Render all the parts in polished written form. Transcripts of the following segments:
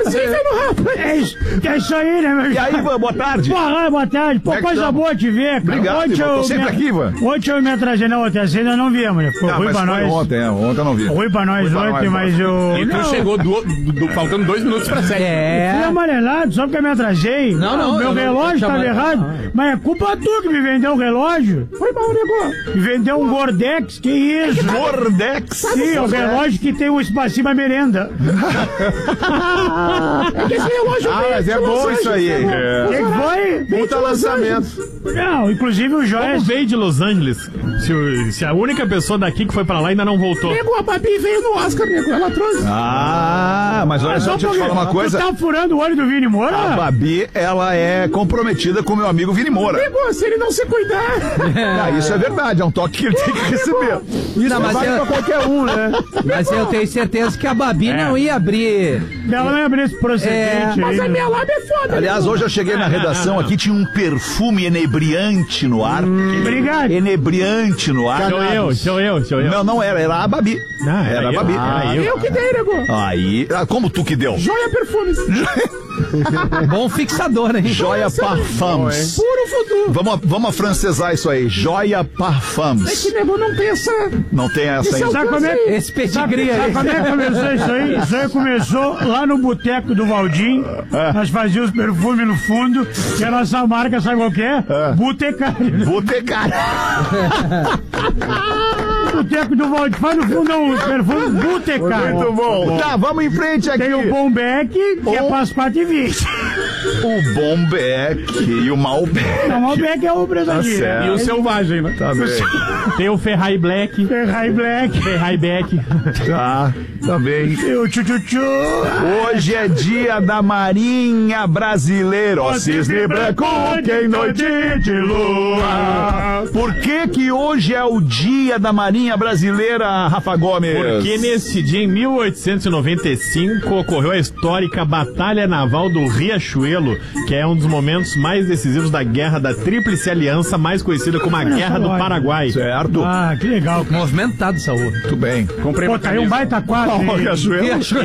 É isso aí, né, meu? E aí, Ivan, boa tarde. Boa tarde. Pô, coisa boa te ver, cara. Obrigado, Ivan. Tô sempre aqui, Ivan. Ontem eu me atrasei na outra, ainda não viemos, né? Ficou ruim pra nós. Ontem eu não vi. Ruim pra nós ontem, mas eu... E tu chegou faltando 2 minutos pra 7. Fui amarelado, só porque eu me atrasei. Não, meu relógio tava errado. Mas é culpa tua que me vendeu o relógio. Foi mal, nego. Me vendeu um Gordex, que isso? Gordex? Sim, o relógio que tem um espacinho pra merenda. É que esse relógio mas é bom isso aí. O que foi? Puta lançamento. Não, inclusive o Joia... Como veio de Los Angeles? Se a única pessoa daqui que foi pra lá ainda não voltou. Nego, a Babi veio no Oscar, nego. Ela trouxe. Mas olha só, deixa eu te falar uma coisa. Tu tá furando o olho do Vini Moura? A Babi, ela é comprometida com o meu amigo Vini Moura. Nego, se ele não se cuidar... Isso é verdade, é um toque que ele tem que receber. Isso não vale pra qualquer um, né? Mas eu tenho certeza que a Babi não ia abrir. Ela não ia abrir esse procedente. Mas a minha lábia é foda. Aliás, hoje eu cheguei na redação aqui, tinha um perfume enebriante no ar. Obrigado. Enebriante no ar. Sou eu. Não era a Babi. Era a Babi. Eu que dei, nego. Aí, como tu que deu? Joia Perfumes. Bom fixador, hein? Joia Parfums. Puro futuro. Vamos afrancesar isso aí. Joia Parfums. É que nego não tem essa... Não tem essa aí. Sabe como é? Esse pedigree aí. Sabe como é que começou isso aí? Isso aí começou lá no boteco do Valdim. Nós fazíamos perfume no fundo. E a nossa marca, sabe qual que é? Botecário. Botecário. Boteco do Valdir, faz no fundo um perfume Botecário. Muito bom. Tá, vamos em frente aqui. Tem o Bombeck, que é para as 4h20. O Bombeck e o Malbec. Não, o Malbec é o Brasil. Tá E o Selvagem, né? Tá bem. Tem o Ferrari Black. Ferrari Black. Ferrari Beck. Tá bem. E o Tchu-Tchu-Tchu. Hoje é dia da Marinha Brasileira. Ó, cisne branco que em noite de lua. Por que hoje é o dia da Marinha Brasileira, Rafa Gomes? Porque nesse dia, em 1895, ocorreu a histórica Batalha Naval do Riachuelo, que é um dos momentos mais decisivos da Guerra da Tríplice Aliança, mais conhecida como a Guerra do Paraguai. Certo. Ah, que legal. Movimentado, Saúl. Muito bem. Comprei Pô, caiu um baita quadro. Riachuelo.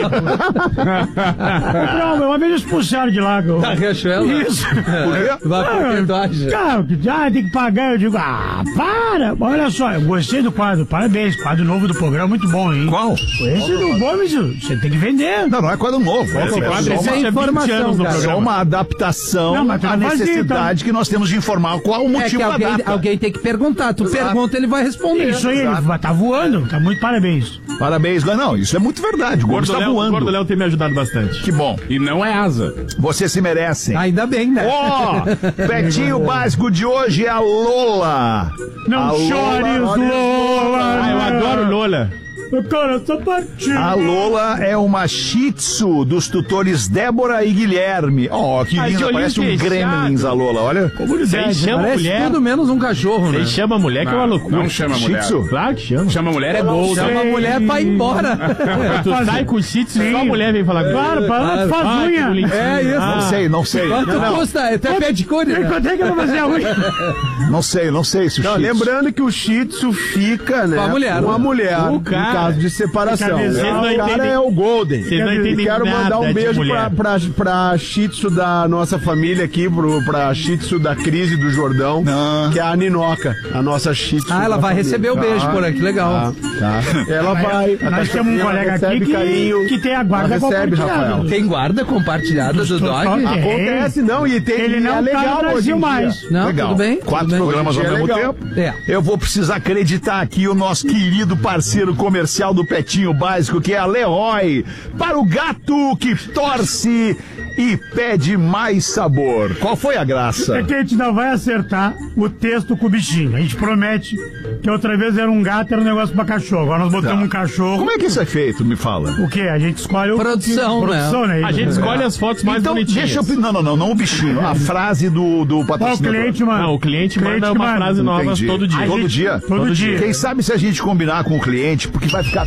Não, uma vez expulsaram de lá. Tá, Riachuelo? Isso. Por quê? Vai por perdoagem. Cara, tem que pagar. Eu digo, para. Olha só, eu gostei do quadro. Parabéns. Quadro novo do programa, muito bom, hein? Qual? Esse do Gomes, você tem que vender. Não é quadro novo. Esse quadro Isso é existe há 20 informação, anos no cara. É programa. uma adaptação Não, mas tu à não fazia, necessidade que nós temos de informar qual o É que motivo da data. alguém tem que perguntar. Tu pergunta, ele vai responder. Isso aí, ele tá voando. Tá muito parabéns. Parabéns, não, isso é muito verdade. O Gomes está O voando. Gordo Léo tem me ajudado bastante. Que bom. E não é asa. Vocês se merecem. Ainda bem, né? Ó, Petinho Básico de hoje é a Lola. Não A chores, Lola. Lola. Eu adoro Lola. Cara, eu tô partindo. A Lola é uma shih tzu dos tutores Débora e Guilherme. Ó, que Ai, linda, que parece um olhinho gremlins a Lola, olha. Você chama Parece mulher. tudo menos um cachorro, né? Você chama mulher que é uma loucura. Não chama Shih mulher. tzu? Claro que chama. Chama mulher é gol. Chama a mulher pra ir embora. Tu sai com o shih tzu, só a mulher vem falar. Claro, para, faz Ah, que unha. bonitinho. É isso. Não sei. Quanto custa? Até pedicure, né? Quanto é que eu vou fazer a unha? Não sei se o Não, shih tzu... lembrando que o Shih Tzu fica, né? Com a mulher. Com a mulher. O No cara. caso de separação. Vocês não O cara entendem- é o Golden. Vocês não E entendem quero mandar nada um de beijo mulher. pra Shih Tzu da nossa família aqui, pra Shih Tzu da Crise do Jordão, que é a Ninoca, a nossa Shih Tzu. Ah, ela da vai família. receber o beijo por aqui, legal. Tá. Ela vai. Nós temos um colega aqui que tem a guarda Ela recebe, compartilhada. Rafael. Tem guarda compartilhada do dog? Acontece, não, e tem Ele e não é tá legal no hoje em Brasil dia. mais. Não, Legal. tudo bem? 4 tudo bem. programas ao Hoje em dia mesmo é legal. tempo. É. Eu vou precisar acreditar aqui o nosso querido parceiro comercial do Petinho Básico, que é a Leroy, para o gato que torce e pede mais sabor. Qual foi a graça? É que a gente não vai acertar o texto com o bichinho. A gente promete que outra vez era um gato, era um negócio pra cachorro. Agora nós botamos um cachorro. Como é que isso é feito? Me fala. O quê? A gente escolhe o... Produção, né? A gente escolhe as fotos mais Então, bonitinhas. deixa eu... Não o bichinho. A frase do Ó, o patrocinador. cliente, mano. Não, o cliente manda que uma frase nova Entendi. todo dia. Todo dia? Todo dia. Quem sabe se a gente combinar com o cliente, porque vai ficar...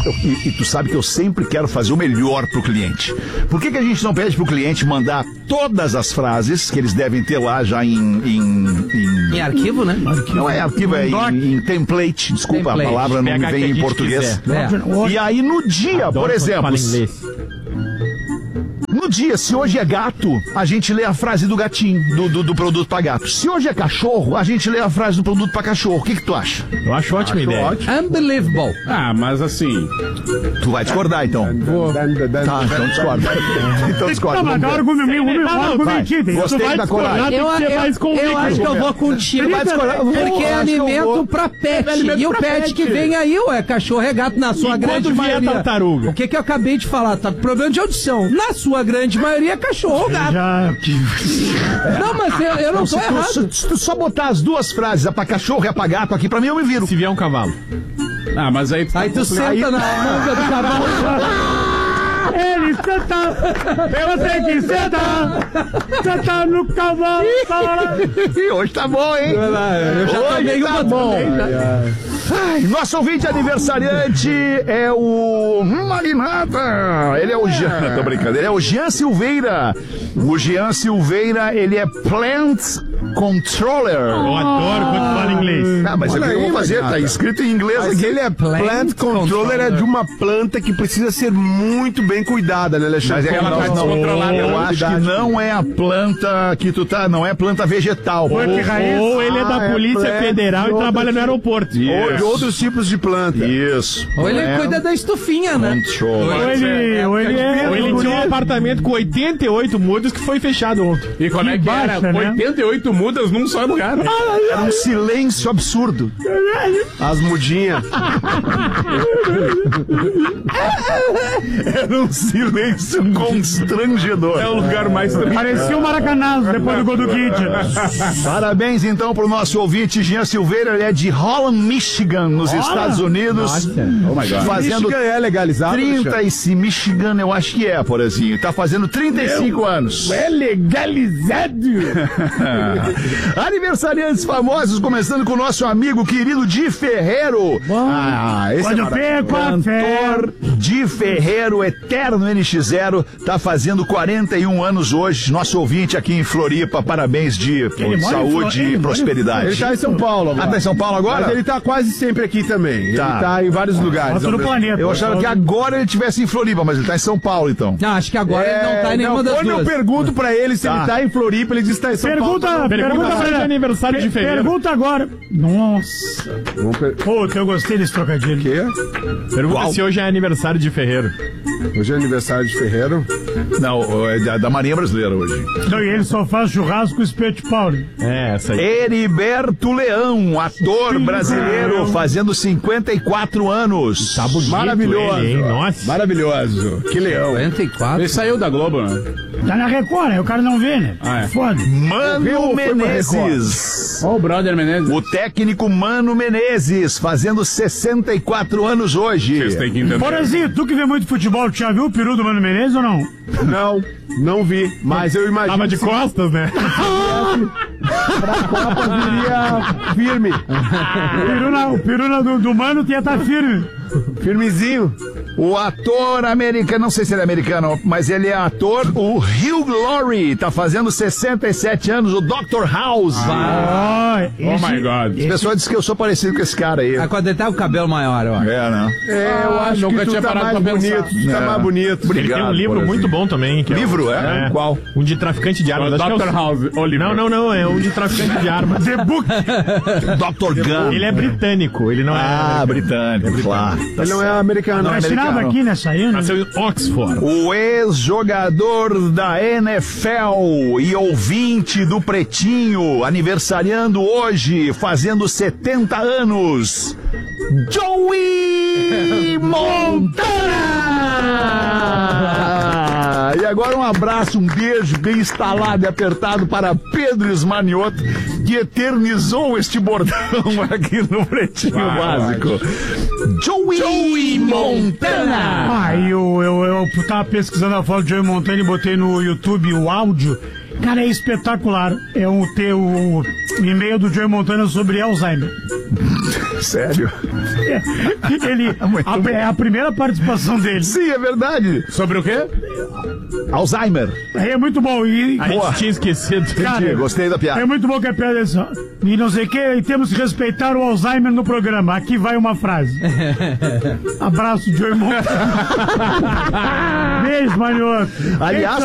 E tu sabe que eu sempre quero fazer o melhor pro cliente. Por que a gente não pede pro cliente mandar todas as frases que eles devem ter lá já Em arquivo, né? Não é arquivo, é Doc. em template. Desculpa, Template. a palavra não me PH que vem a em gente português. quiser. É. E aí no dia, Adoro por quando exemplo, fala inglês. no todo dia. Se hoje é gato, a gente lê a frase do gatinho, do produto pra gato. Se hoje é cachorro, a gente lê a frase do produto pra cachorro. O que tu acha? Eu acho ótima ideia. Ótimo. Unbelievable. Ah, mas assim... Tu vai discordar, então. Tá, então discorda. Então discorda. Não, mas dá argumentinho. Gostei da coragem. Eu acho que eu vou contigo. Vai discordar. Porque é alimento pra pet. E o pet que vem aí, ué, cachorro é gato na sua grande maioria. Tartaruga? O que eu acabei de falar? Tá com problema de audição. Na sua grande maioria é cachorro ou gato. Não, mas eu não tô errado. Se tu só botar as duas frases, a pra cachorro e a pra gato aqui, pra mim eu me viro. Se vier um cavalo. Ah, mas aí... Aí tu senta na manga do cavalo. Ele senta, eu tenho que sentar no cavalo. Hoje tá bom, hein? Eu já tomei uma também, já. Ai, nosso ouvinte aniversariante é o Magnata. Ele é o Jean. Tô brincando. Ele é o Jean Silveira. O Jean Silveira, ele é Plant Controller. Eu adoro quando fala inglês. Ah, mas Olha o que eu aí, vou fazer? Magnata. Tá escrito em inglês Mas aqui. ele é plant controller, é de uma planta que precisa ser muito bem cuidada, né, Alexandre? Mas é que ela tá descontrolada, eu né? acho que não é a planta que tu tá, não é planta vegetal. Ou ele é da Polícia Federal e trabalha no aeroporto. Ou de outros tipos de planta. Isso. Ou ele cuida da estufinha, né? Controller. Ou ele Tinha um apartamento com 88 mudas que foi fechado ontem. E como é que baixa, era? né? 88 mudas num só lugar. Era um silêncio absurdo. As mudinhas. Era um silêncio constrangedor. É o lugar mais... parecia o Maracanã depois do gol do Kid. Parabéns, então, pro nosso ouvinte Jean Silveira. Ele é de Holland, Michigan, nos Estados Unidos. Oh my God. Fazendo Michigan é legalizado, 35, Michigan, eu acho que é, Porazinho. Tá fazendo 35 anos. É legalizado. Aniversariantes famosos, começando com o nosso amigo querido Di Ferrero. Esse Quando eu perco a fé. cantor Di Ferrero, eterno NX0, tá fazendo 41 anos hoje. Nosso ouvinte aqui em Floripa. Parabéns, Di. Ele mora em Saúde e prosperidade. Ele tá em São Paulo agora. Ah, tá em São Paulo agora? Mas ele tá quase sempre aqui também. Tá. Ele tá em vários lugares. Todo o planeta. Eu achava que agora ele estivesse em Floripa, mas ele tá em São Paulo, então. Não, acho que agora ele não tá em nenhuma das Quando duas. eu pergunto pra ele se Tá. ele tá em Floripa, ele diz que tá em São Paulo. Pergunta pra ele de aniversário de fevereiro. Pergunta agora. Nossa. Puta, eu gostei desse trocadilho. Quê? Pergunta se hoje é aniversário de Ferreiro. Hoje é aniversário de Ferreiro. Não, é da Marinha Brasileira hoje. Não, e ele só faz churrasco com espeto de pau. É, essa aí. Heriberto Leão, ator brasileiro, fazendo 54 anos. Tá Maravilhoso. Ele, hein? Nossa. Maravilhoso. Que leão. 44. Ele saiu da Globo, né? Tá na Record, né? O cara não vê, né? Ah, é. Foda. Mano Foi pra Menezes. Ó, o brother Menezes. O técnico Mano Menezes, fazendo 64 anos hoje. Vocês têm que entender. Porazinho, tu que vê muito futebol, tu já viu o peru do Mano Menezes ou não? Não vi, mas eu imagino Tava de que costas, né? pra Copa viria firme. O peru do Mano tinha tá firme. Firmezinho. O ator americano, não sei se ele é americano, mas ele é ator, o Hugh Laurie, tá fazendo 67 anos, o Dr. House. Oh my God. As pessoas dizem que eu sou parecido com esse cara aí. É quando ele tá com o cabelo maior, ó. É, né? Eu acho nunca que tu tinha tá parado mais pra pensar. bonito. Tu tá É. mais bonito. Ele tem um livro Porazinho. muito bom também. Que Livro, é? Qual? Um de traficante de armas. O Acho que é Dr. House. O livro. Não, é um de traficante de armas. The Book. Dr. Gun. Ele é britânico, ele não é... britânico, claro. Ele não é americano. Não é assinado aqui, né? Saiu, né? Nasceu em Oxford. O ex-jogador da NFL e ouvinte do Pretinho, aniversariando hoje, fazendo 70 anos, Joey Montana! E agora um abraço, um beijo bem instalado e apertado para Pedro Esmanioto, que eternizou este bordão aqui no Pretinho Básico. Joey Montana! Eu tava pesquisando a foto do Joey Montana e botei no YouTube o áudio. Cara, é espetacular. É o e-mail do Joey Montana sobre Alzheimer. Sério? É a primeira participação dele. Sim, é verdade. Sobre o quê? Alzheimer. É muito bom. E, A gente tinha esquecido. cara, Gostei da piada. é muito bom que a piada é assim, ó. E não sei o que, e temos que respeitar o Alzheimer no programa. Aqui vai uma frase. Abraço, Joey Montana. Beijo, Manioto. Aliás,